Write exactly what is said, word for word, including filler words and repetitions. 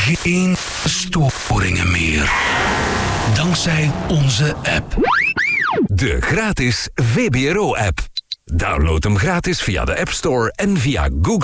geen storingen meer. Dankzij onze app. De gratis V B R O-app. Download hem gratis via de App Store en via Google